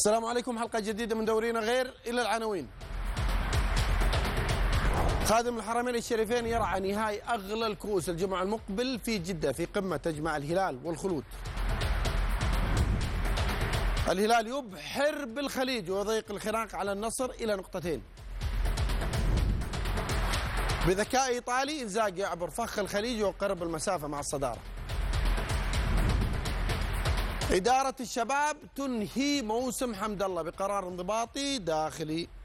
السلام عليكم. حلقة جديدة من دورينا غير. إلى العناوين. خادم الحرمين الشريفين يرعى نهائي أغلى الكؤوس الجمعة المقبل في جدة في قمة تجمع الهلال والخلود. الهلال يبحر بالخليج ويضيق الخناق على النصر إلى نقطتين. بذكاء إيطالي إنزاغي يعبر فخ الخليج ويقرب المسافة مع الصدارة. إدارة الشباب تنهي موسم حمد الله بقرار انضباطي داخلي.